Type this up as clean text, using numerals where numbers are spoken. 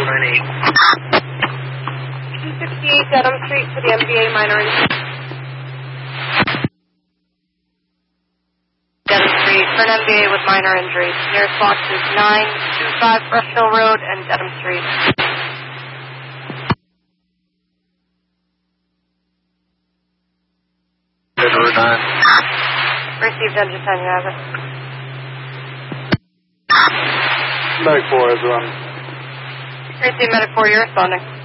268 Dedham Street for the MVA minor injury. Dedham Street for an MVA with minor injuries. Nearest box is 925 Brush Hill Road and Dedham Street. Received engine 10, you have it. Medic 4 is on. Received Medic 4, you're responding.